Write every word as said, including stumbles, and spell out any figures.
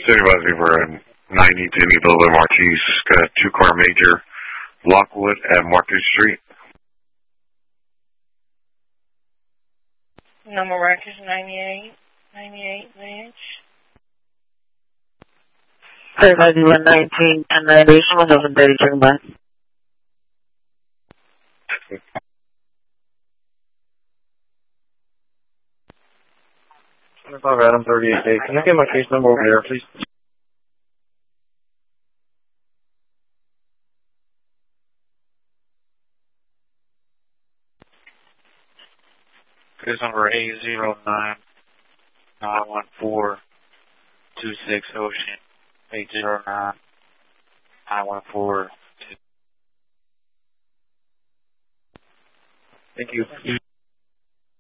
Supervisor for ninety Timmy Boulevard Marquis, got a two-car major, Lockwood at Market Street. Number records ninety-eight, ninety-eight Lynch. thirty-one nineteen and ninety, one thousand thirty, turn back. twenty-five Adam thirty-eight eight. Can I get my case number over there, please? Case number A zero nine nine one four two six Ocean. eight zero nine nine one four two. Thank you.